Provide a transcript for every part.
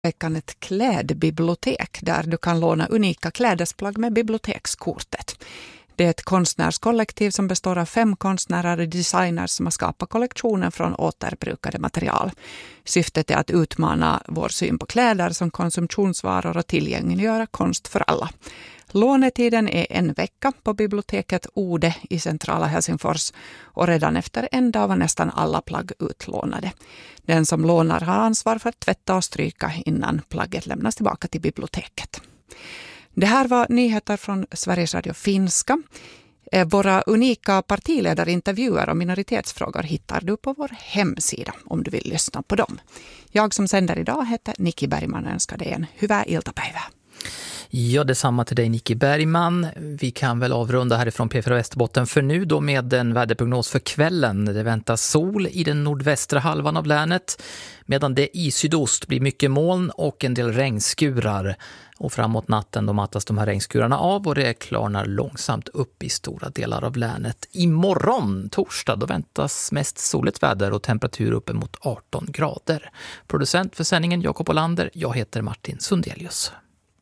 veckan ett klädbibliotek där du kan låna unika klädesplagg med bibliotekskortet. Det är ett konstnärskollektiv som består av 5 konstnärer och designers som har skapat kollektionen från återbrukade material. Syftet är att utmana vår syn på kläder som konsumtionsvaror och tillgängliggöra konst för alla. Lånetiden är 1 vecka på biblioteket Ode i centrala Helsingfors och redan efter en dag var nästan alla plagg utlånade. Den som lånar har ansvar för att tvätta och stryka innan plagget lämnas tillbaka till biblioteket. Det här var nyheter från Sveriges Radio Finska. Våra unika partiledarintervjuer och minoritetsfrågor hittar du på vår hemsida om du vill lyssna på dem. Jag som sänder idag heter Nikki Bergman och önskar dig en hyvä iltapäivä. Ja, detsamma till dig Nikki Bergman. Vi kan väl avrunda härifrån P4 Västerbotten för nu då med en väderprognos för kvällen. Det väntas sol i den nordvästra halvan av länet medan det i sydost blir mycket moln och en del regnskurar. Och framåt natten då mattas de här regnskurarna av och det klarnar långsamt upp i stora delar av länet. Imorgon, torsdag, då väntas mest soligt väder och temperatur uppemot 18 grader. Producent för sändningen Jakob Olander, jag heter Martin Sundelius.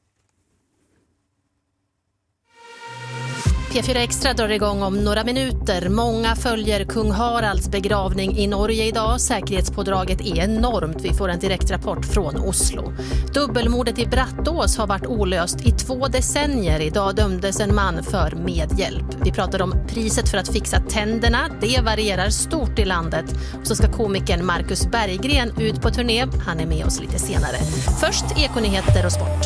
P4 Extra drar igång om några minuter. Många följer kung Haralds begravning i Norge idag. Säkerhetspådraget är enormt. Vi får en direktrapport från Oslo. Dubbelmordet i Brattås har varit olöst i 2 decennier. Idag dömdes en man för medhjälp. Vi pratar om priset för att fixa tänderna. Det varierar stort i landet. Och så ska komikern Marcus Berggren ut på turné. Han är med oss lite senare. Först ekonyheter och sport.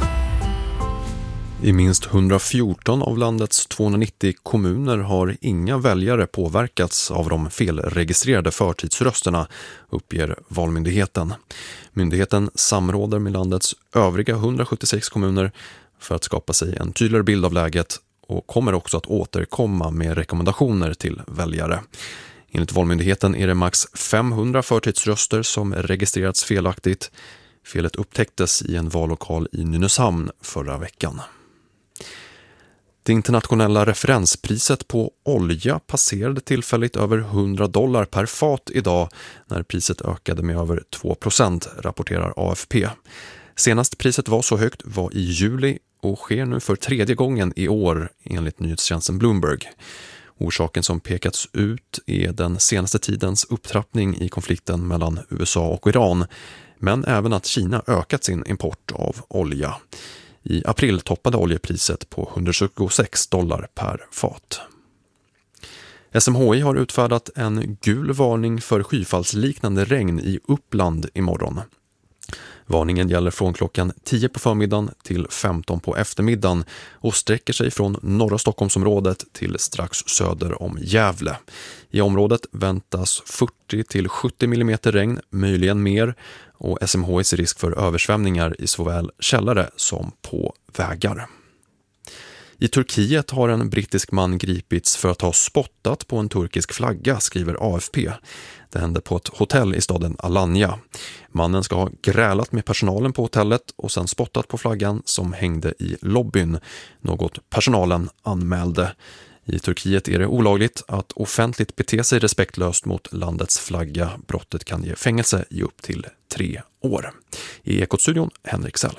I minst 114 av landets 290 kommuner har inga väljare påverkats av de felregistrerade förtidsrösterna, uppger Valmyndigheten. Myndigheten samråder med landets övriga 176 kommuner för att skapa sig en tydligare bild av läget och kommer också att återkomma med rekommendationer till väljare. Enligt Valmyndigheten är det max 500 förtidsröster som registrerats felaktigt. Felet upptäcktes i en vallokal i Nynäshamn förra veckan. Det internationella referenspriset på olja passerade tillfälligt över $100 per fat idag när priset ökade med över 2%, rapporterar AFP. Senast priset var så högt var i juli och sker nu för 3:e gången i år enligt nyhetstjänsten Bloomberg. Orsaken som pekats ut är den senaste tidens upptrappning i konflikten mellan USA och Iran, men även att Kina ökat sin import av olja. I april toppade oljepriset på $126 per fat. SMHI har utfärdat en gul varning för skyfallsliknande regn i Uppland imorgon. Varningen gäller från klockan 10 på förmiddagen till 15 på eftermiddagen och sträcker sig från norra Stockholmsområdet till strax söder om Gävle. I området väntas 40 till 70 mm regn, möjligen mer, och SMHIs risk för översvämningar i såväl källare som på vägar. I Turkiet har en brittisk man gripits för att ha spottat på en turkisk flagga, skriver AFP. Det hände på ett hotell i staden Alanya. Mannen ska ha grälat med personalen på hotellet och sen spottat på flaggan som hängde i lobbyn, något personalen anmälde. I Turkiet är det olagligt att offentligt bete sig respektlöst mot landets flagga. Brottet kan ge fängelse i upp till 3 år. I Ekot-studion, Henrik Sell.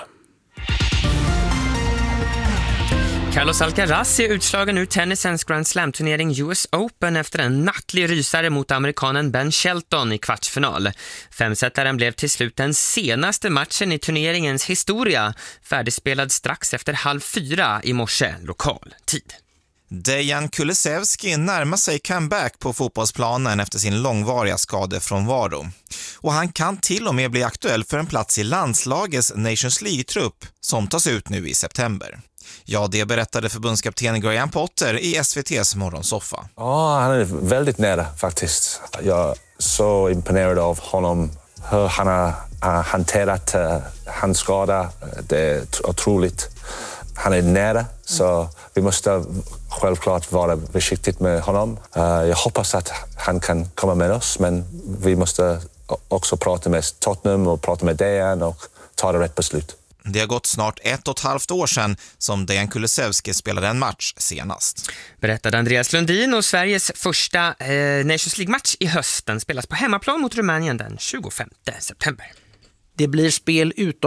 Carlos Alcaraz är utslagen ur tennisens Grand Slam-turnering US Open efter en nattlig rysare mot amerikanen Ben Shelton i kvartsfinal. 5-sättaren blev till slut den senaste matchen i turneringens historia, färdigspelad strax efter 3:30 i morse, lokal tid. Dejan Kulusevski närmar sig comeback på fotbollsplanen efter sin långvariga skadefrånvaro. Och han kan till och med bli aktuell för en plats i landslagets Nations League-trupp som tas ut nu i september. Ja, det berättade förbundskapten Graham Potter i SVT:s morgonsoffa. Ja, han är väldigt nära faktiskt. Jag är så imponerad av honom, hur han har hanterat hans skada. Det är otroligt. Han är nära, så vi måste självklart vara försiktigt med honom. Jag hoppas att han kan komma med oss, men vi måste också prata med Tottenham och prata med Dejan och ta det rätt beslut. Det har gått snart 1,5 år sedan som Dejan Kulusevski spelade en match senast. Berättade Andreas Lundin, och Sveriges första Nations League-match i hösten spelas på hemmaplan mot Rumänien den 25 september. Det blir spel utom